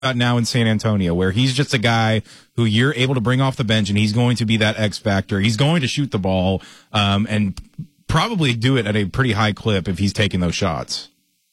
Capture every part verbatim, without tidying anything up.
about now in San Antonio, where he's just a guy who you're able to bring off the bench, and he's going to be that X factor. He's going to shoot the ball um, and probably do it at a pretty high clip if he's taking those shots.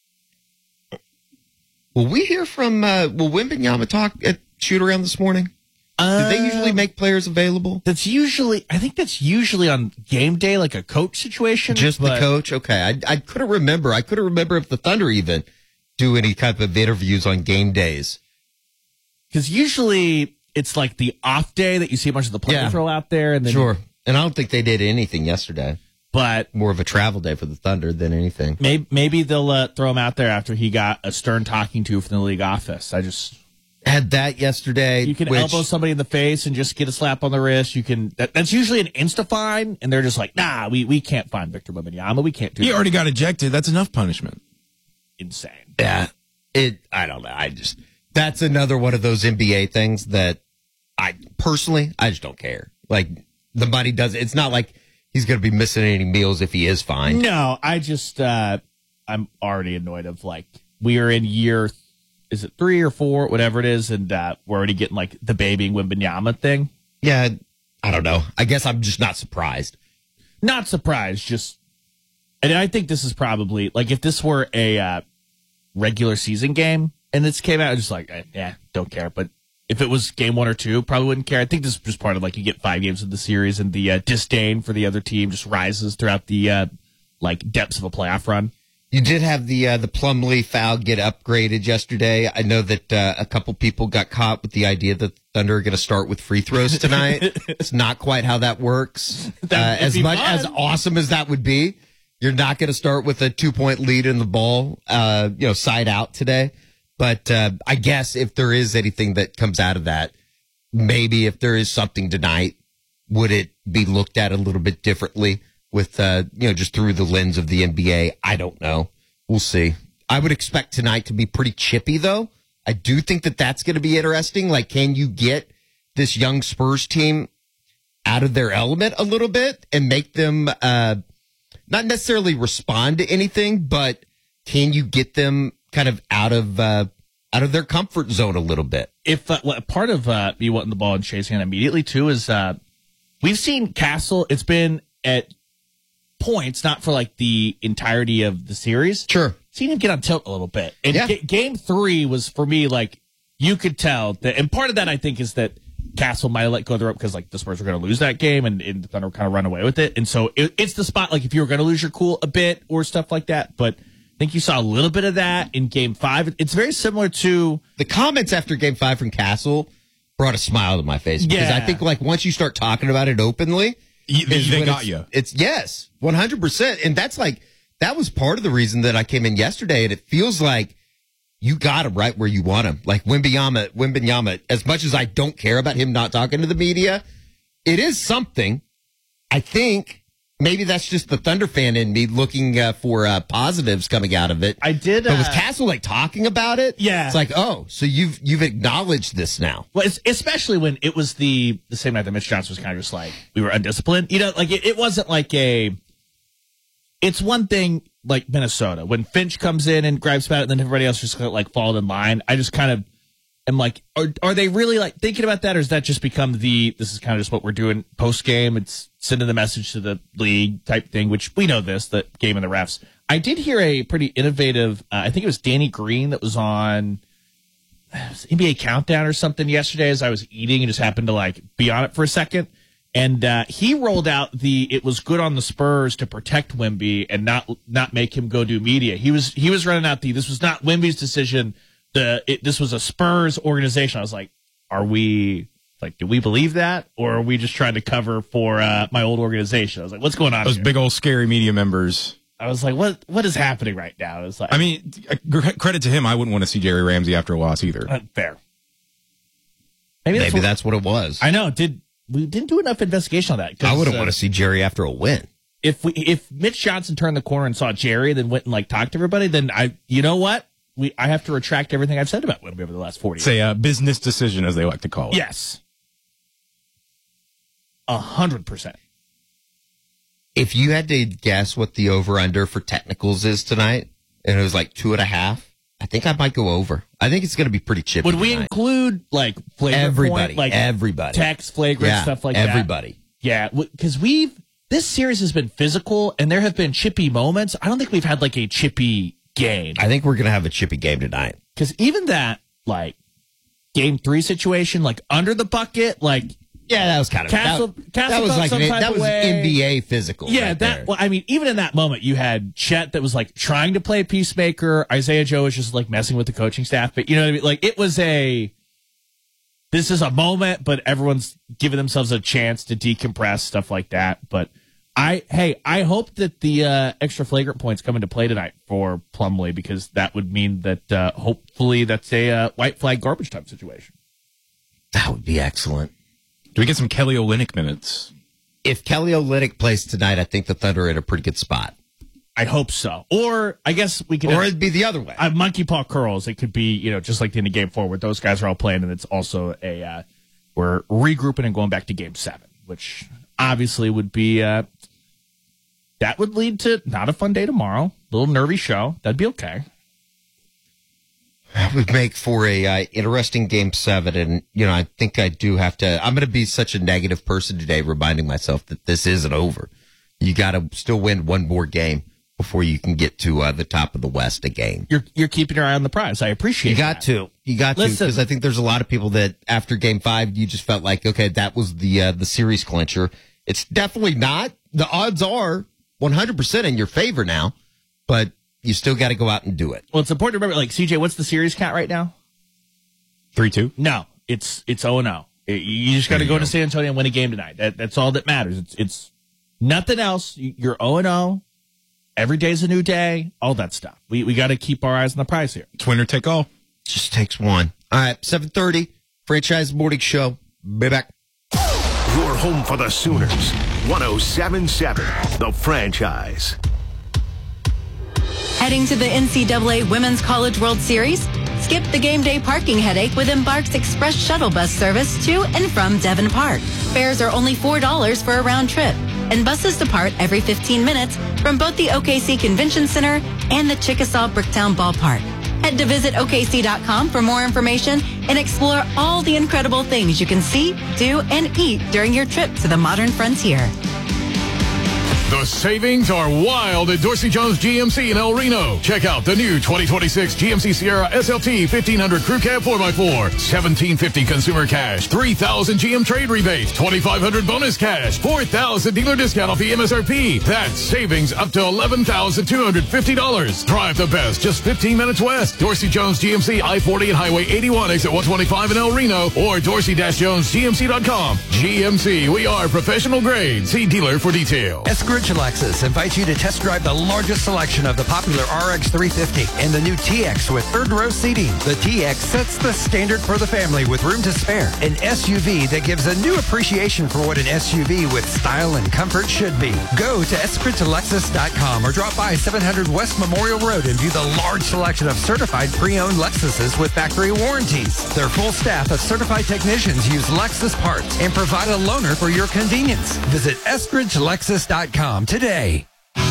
Will we hear from, uh, will Wembanyama talk at shoot around this morning? Uh, Do they usually make players available? That's usually, I think that's usually on game day, like a coach situation. Just but, the coach? Okay. I, I couldn't remember. I couldn't remember if the Thunder even do any type of interviews on game days. Because usually it's like the off day that you see a bunch of the players Yeah. throw out there. And then, Sure. And I don't think they did anything yesterday. But More of a travel day for the Thunder than anything. maybe, maybe they'll uh, throw him out there after he got a stern talking to from the league office. I just... Had that yesterday. You can which, elbow somebody in the face and just get a slap on the wrist. You can. That, that's usually an insta fine, and they're just like, "Nah, we, we can't find Victor Wembanyama. We can't do." He that." already got ejected. That's enough punishment. Insane. Yeah. It, I don't know. I just, that's another one of those N B A things that I personally, I just don't care. Like, the money does, it's not like he's going to be missing any meals if he is fined. No, I just uh, I'm already annoyed of like we are in year, is it three or four, whatever it is, and uh, we're already getting like the babying Wembanyama thing. Yeah. I don't know. I guess I'm just not surprised. Not surprised, just, and I think this is probably like if this were a uh, regular season game and this came out, I'm just like, eh, yeah, don't care. But if it was game one or two, probably wouldn't care. I think this is just part of like you get five games of the series and the uh, disdain for the other team just rises throughout the uh, like depths of a playoff run. You did have the uh, the Plumlee foul get upgraded yesterday. I know that uh, a couple people got caught with the idea that the Thunder are going to start with free throws tonight. It's not quite how that works. Uh, That would as be much fun. as awesome as that would be, you're not going to start with a two point lead in the ball, uh, you know, side out today. But uh, I guess if there is anything that comes out of that, maybe if there is something tonight, would it be looked at a little bit differently? With, uh, you know, just through the lens of the N B A. I don't know. We'll see. I would expect tonight to be pretty chippy, though. I do think that that's going to be interesting. Like, can you get this young Spurs team out of their element a little bit and make them uh, not necessarily respond to anything, but can you get them kind of out of uh, out of their comfort zone a little bit? If uh, well, part of uh, me wanting the ball and chasing it immediately, too, is uh, we've seen Castle, it's been at points, not for like the entirety of the series. Sure. Seen him get on tilt a little bit. And Yeah. ga- game three was for me like you could tell that, and part of that I think is that Castle might have let go of the rope because like the Spurs were going to lose that game and, and the Thunder kind of run away with it. And so it, it's the spot like if you were going to lose your cool a bit or stuff like that. But I think you saw a little bit of that in game five. It's very similar to The comments after game five from Castle brought a smile to my face because Yeah. I think like once you start talking about it openly, You- they is they when got it's- you. It's yes, one hundred percent. And that's like, that was part of the reason that I came in yesterday. And it feels like you got him right where you want him. Like Wembanyama, Wembanyama, as much as I don't care about him not talking to the media, it is something. I think maybe that's just the Thunder fan in me looking uh, for uh, positives coming out of it. I did. But with uh, Castle like talking about it, Yeah. it's like, oh, so you've you've acknowledged this now. Well, it's, especially when it was the the same night that Mitch Johnson was kind of just like we were undisciplined. You know, like it, it wasn't like a. It's one thing like Minnesota when Finch comes in and grabs about it, and then everybody else just kind of like followed in line. I just kind of am like, are are they really like thinking about that, or has that just become the this is kind of just what we're doing post game? It's sending the message to the league type thing, which we know this the game and the refs. I did hear a pretty innovative. Uh, I think it was Danny Green that was on. It was N B A Countdown or something yesterday as I was eating and just happened to like be on it for a second. And uh, he rolled out the it was good on the Spurs to protect Wemby and not not make him go do media. He was he was running out the this was not Wemby's decision. The it, this was a Spurs organization. I was like, are we like do we believe that or are we just trying to cover for uh, my old organization? I was like, what's going on? Those here? big old scary media members. I was like, what what is happening right now? It was like, I mean, credit to him. I wouldn't want to see Jerry Ramsey after a loss either. uh, fair. Maybe that's, Maybe what, that's what it was. I know. Did we didn't do enough investigation on that? 'Cause, I wouldn't uh, want to see Jerry after a win. If we if Mitch Johnson turned the corner and saw Jerry, then went and like talked to everybody, then I you know what we I have to retract everything I've said about Wemby over the last forty. It's years. a uh, business decision, as they like to call it. Yes, a hundred percent. If you had to guess what the over under for technicals is tonight, and it was like two and a half, I think I might go over. I think it's going to be pretty chippy. Would we tonight. include like flagrant everybody, point, like everybody, text, flagrant yeah, stuff like everybody. that? Yeah, because we've this series has been physical, and there have been chippy moments. I don't think we've had like a chippy game. I think we're going to have a chippy game tonight. Because even that like game three situation, like under the bucket, like. Yeah, that was kind of Castle, that, Castle that was like some an, type that of was way. N B A physical. Yeah, right that. there. Well, I mean, even in that moment, you had Chet that was like trying to play peacemaker. Isaiah Joe was just like messing with the coaching staff, but you know what I mean. Like it was a. This is a moment, but everyone's giving themselves a chance to decompress, stuff like that. But I, hey, I hope that the uh, extra flagrant points come into play tonight for Plumlee because that would mean that uh, hopefully that's a uh, white flag garbage time situation. That would be excellent. Do we get some Kelly Olynyk minutes? If Kelly Olynyk plays tonight, I think the Thunder are in a pretty good spot. I hope so. Or I guess we could. Or have, it'd be the other way. Uh, monkey paw curls. It could be, you know, just like the end of game four where those guys are all playing and it's also a, uh, we're regrouping and going back to game seven, which obviously would be, uh, that would lead to not a fun day tomorrow. Little nervy show. That'd be okay. That would make for a uh, interesting game seven. And, you know, I think I do have to, I'm going to be such a negative person today, reminding myself that this isn't over. You got to still win one more game before you can get to uh, the top of the West again. You're, you're keeping your eye on the prize. I appreciate You got that. to, you got Listen. to, because I think there's a lot of people that after game five, you just felt like, okay, that was the, uh, the series clincher. It's definitely not. The odds are one hundred percent in your favor now, but you still got to go out and do it. Well, it's important to remember, like, C J, what's the series count right now? three two? No, it's it's oh and oh. You just got to go to San Antonio and win a game tonight. That, that's all that matters. It's it's nothing else. You're oh and oh. Every day's a new day. All that stuff. We we got to keep our eyes on the prize here. It's winner take all. Just takes one. All right, seven thirty, Franchise Morning Show. Be back. Your home for the Sooners. one oh seven point seven, The Franchise. Heading to the N C double A Women's College World Series? Skip the game day parking headache with Embark's Express Shuttle Bus service to and from Devon Park. Fares are only four dollars for a round trip, and buses depart every fifteen minutes from both the O K C Convention Center and the Chickasaw Bricktown Ballpark. Head to visit O K C dot com for more information and explore all the incredible things you can see, do, and eat during your trip to the modern frontier. The savings are wild at Dorsey Jones G M C in El Reno. Check out the new twenty twenty-six G M C Sierra S L T fifteen hundred Crew Cab four by four, seventeen fifty consumer cash, three thousand G M trade rebate, twenty-five hundred bonus cash, four thousand dealer discount off the M S R P. That's savings up to eleven thousand two hundred fifty dollars. Drive the best, just fifteen minutes west. Dorsey Jones G M C I forty and Highway eighty-one, exit one twenty-five in El Reno, or dorsey jones G M C dot com. G M C, we are professional grade. See dealer for details. Eskridge Lexus invites you to test drive the largest selection of the popular R X three fifty and the new T X with third row seating. The T X sets the standard for the family with room to spare. An S U V that gives a new appreciation for what an S U V with style and comfort should be. Go to eskridge lexus dot com or drop by seven hundred West Memorial Road and view the large selection of certified pre-owned Lexuses with factory warranties. Their full staff of certified technicians use Lexus parts and provide a loaner for your convenience. Visit eskridge lexus dot com today.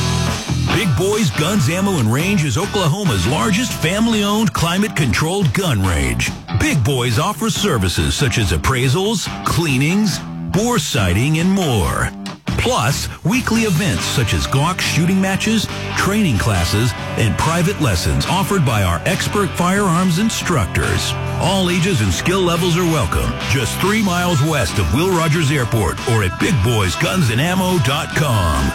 Big Boys Guns, Ammo, and Range is Oklahoma's largest family-owned, climate-controlled gun range. Big Boys offers services such as appraisals, cleanings, bore sighting, and more. Plus, weekly events such as Glock shooting matches, training classes, and private lessons offered by our expert firearms instructors. All ages and skill levels are welcome. Just three miles west of Will Rogers Airport or at big boys guns and ammo dot com.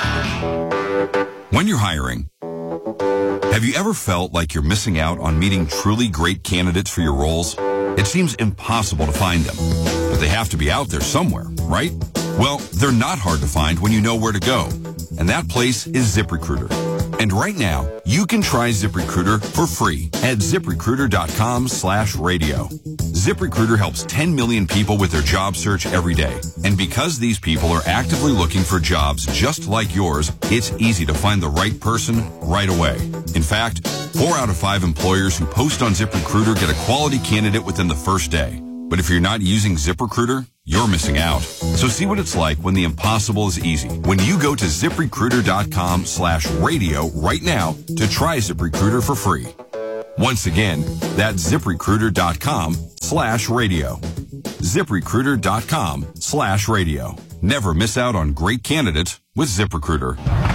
When you're hiring, have you ever felt like you're missing out on meeting truly great candidates for your roles? It seems impossible to find them, but they have to be out there somewhere, right? Well, they're not hard to find when you know where to go, and that place is ZipRecruiter. And right now, you can try ZipRecruiter for free at ZipRecruiter.com slash radio. ZipRecruiter helps ten million people with their job search every day. And because these people are actively looking for jobs just like yours, it's easy to find the right person right away. In fact, four out of five employers who post on ZipRecruiter get a quality candidate within the first day. But if you're not using ZipRecruiter, you're missing out. So see what it's like when the impossible is easy. When you go to ZipRecruiter.com slash radio right now to try ZipRecruiter for free. Once again, that's ZipRecruiter.com slash radio. ZipRecruiter.com slash radio. Never miss out on great candidates with ZipRecruiter.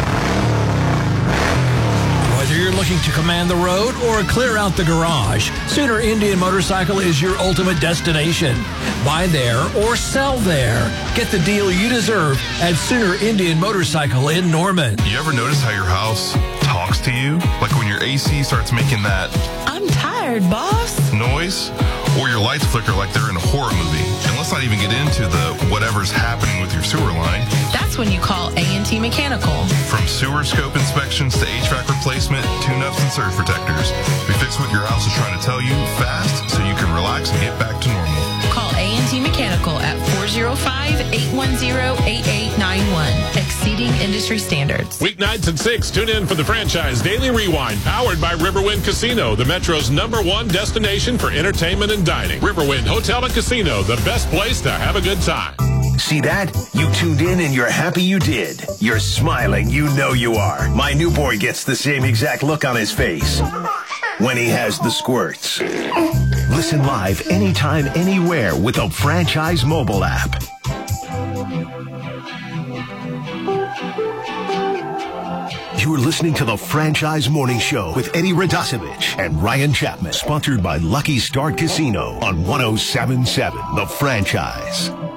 Whether you're looking to command the road or clear out the garage, Sooner Indian Motorcycle is your ultimate destination. Buy there or sell there. Get the deal you deserve at Sooner Indian Motorcycle in Norman. You ever notice how your house talks to you? Like when your A C starts making that I'm tired, boss. noise? Or your lights flicker like they're in a horror movie. And let's not even get into the whatever's happening with your sewer line. That's when you call A and T Mechanical. From sewer scope inspections to H V A C replacement, tune-ups, and surge protectors. We fix what your house is trying to tell you fast so you can relax and get back to normal. Call A and T Mechanical at four oh five, eight one zero, eight eight nine one. Exceeding industry standards. Weeknights at six, tune in for the Franchise Daily Rewind, powered by Riverwind Casino, the Metro's number one destination for entertainment and dining. Riverwind Hotel and Casino, the best place to have a good time. See that? You tuned in and you're happy you did. You're smiling, you know you are. My new boy gets the same exact look on his face when he has the squirts. Listen live anytime, anywhere with the Franchise mobile app. You're listening to the Franchise Morning Show with Eddie Radosevich and Ryan Chapman, sponsored by Lucky Start Casino on one oh seven point seven The Franchise.